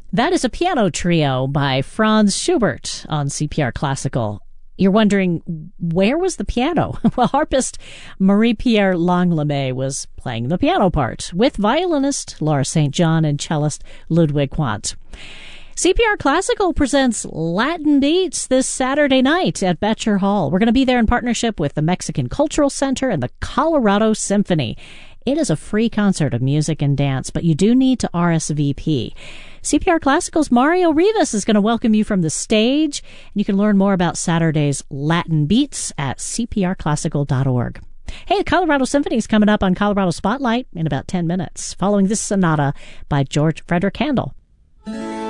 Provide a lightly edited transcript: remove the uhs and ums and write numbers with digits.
That is a piano trio by Franz Schubert on CPR Classical. You're wondering, where was the piano? Well, harpist Marie-Pierre Langlamet was playing the piano part with violinist Laura St. John and cellist Ludwig Quandt. CPR Classical presents Latin Beats this Saturday night at Betcher Hall. We're going to be there in partnership with the Mexican Cultural Center and the Colorado Symphony. It is a free concert of music and dance, but you do need to RSVP. CPR Classical's Mario Rivas is going to welcome you from the stage, and you can learn more about Saturday's Latin Beats at cprclassical.org. Hey, the Colorado Symphony is coming up on Colorado Spotlight in about 10 minutes, following this sonata by George Frederick Handel.